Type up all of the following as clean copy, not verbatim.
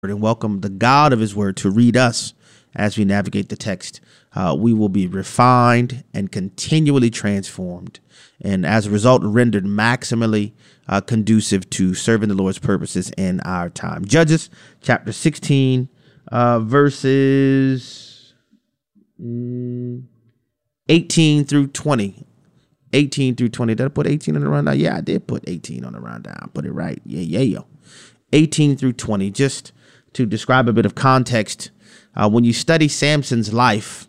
and welcome the God of his word to read us as we navigate the text. We will be refined and continually transformed, and as a result, rendered maximally conducive to serving the Lord's purposes in our time. Judges chapter 16, verses 18 through 20. 18 through 20. Did I put 18 on the rundown? Yeah, I did put 18 on the rundown. Put it right. Yeah. 18 through 20, just to describe a bit of context. When you study Samson's life,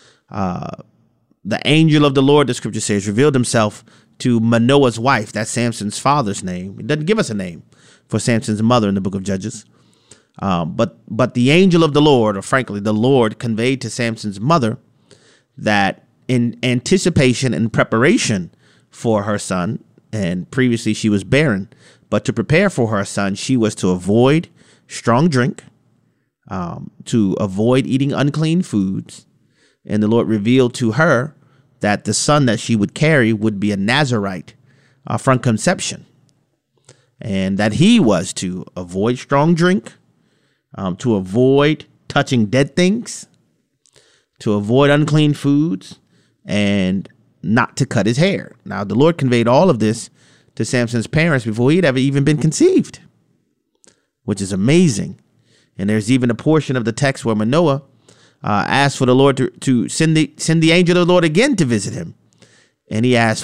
the angel of the Lord, the scripture says, revealed himself to Manoah's wife. That's Samson's father's name. It doesn't give us a name for Samson's mother in the book of Judges. But the angel of the Lord, or frankly, the Lord, conveyed to Samson's mother that in anticipation and preparation for her son, and previously she was barren, but to prepare for her son, she was to avoid strong drink, to avoid eating unclean foods. And the Lord revealed to her that the son that she would carry would be a Nazarite from conception, and that he was to avoid strong drink, to avoid touching dead things, to avoid unclean foods, and not to cut his hair. Now, the Lord conveyed all of this to Samson's parents before he'd ever even been conceived, which is amazing. And there's even a portion of the text where Manoah asked for the Lord to send the angel of the Lord again to visit him. And he asked,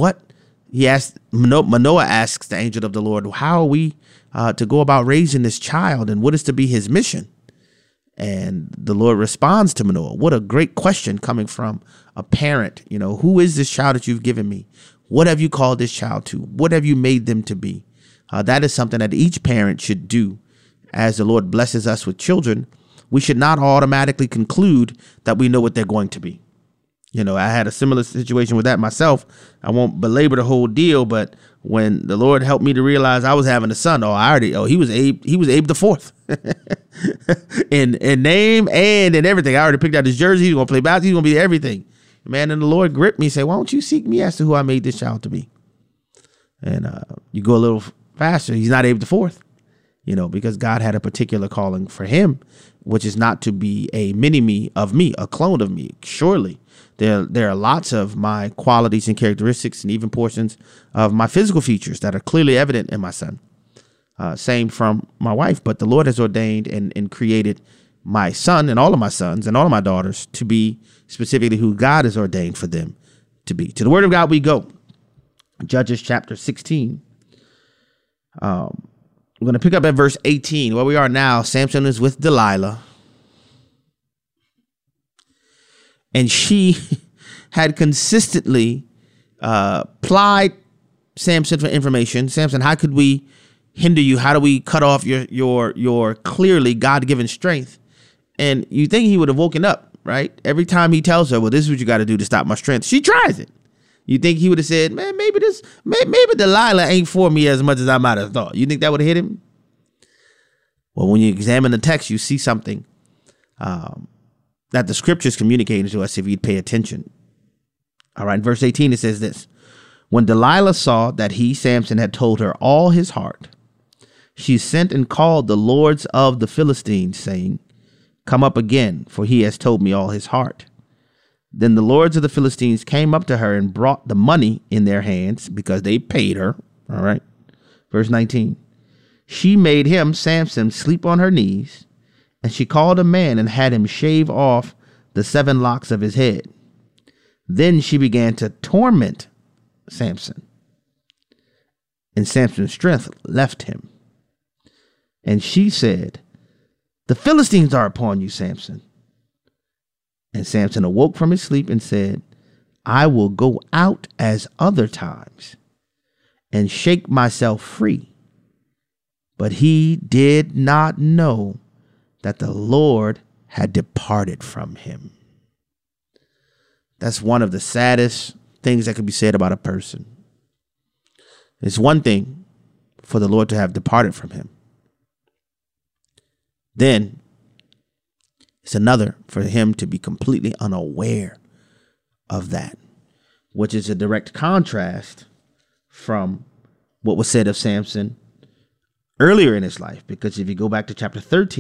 Manoah asks the angel of the Lord, how are we to go about raising this child, and what is to be his mission? And the Lord responds to Manoah. What a great question coming from a parent. Who is this child that you've given me? What have you called this child to? What have you made them to be? That is something that each parent should do. As the Lord blesses us with children, we should not automatically conclude that we know what they're going to be. I had a similar situation with that myself. I won't belabor the whole deal, but when the Lord helped me to realize I was having a son, he was Abe the Fourth. in name and in everything. I already picked out his jersey. He's going to play basketball. He's going to be everything. Man, and the Lord gripped me and said, why don't you seek me as to who I made this child to be? And you go a little faster. He's not Abe the Fourth, because God had a particular calling for him, which is not to be a mini-me of me, a clone of me. Surely there are lots of my qualities and characteristics and even portions of my physical features that are clearly evident in my son. Same from my wife, but the Lord has ordained and created my son and all of my sons and all of my daughters to be specifically who God has ordained for them to be. To the word of God we go. Judges chapter 16. We're going to pick up at verse 18. Where we are now, Samson is with Delilah. And she had consistently plied Samson for information. Samson, how could we hinder you? How do we cut off your clearly God-given strength? And you think he would have woken up, right? Every time he tells her, well, this is what you got to do to stop my strength, she tries it. You think he would have said, man, maybe Delilah ain't for me as much as I might have thought. You think that would have hit him? Well, when you examine the text, you see something that the scriptures communicating to us if you'd pay attention. All right, in verse 18, it says this. When Delilah saw that he, Samson, had told her all his heart, she sent and called the lords of the Philistines, saying, come up again, for he has told me all his heart. Then the lords of the Philistines came up to her and brought the money in their hands because they paid her. All right. Verse 19. She made him, Samson, sleep on her knees, and she called a man and had him shave off the 7 locks of his head. Then she began to torment Samson, and Samson's strength left him. And she said, the Philistines are upon you, Samson. And Samson awoke from his sleep and said, I will go out as other times and shake myself free. But he did not know that the Lord had departed from him. That's one of the saddest things that could be said about a person. It's one thing for the Lord to have departed from him. Then it's another for him to be completely unaware of that, which is a direct contrast from what was said of Samson earlier in his life, because if you go back to chapter 13,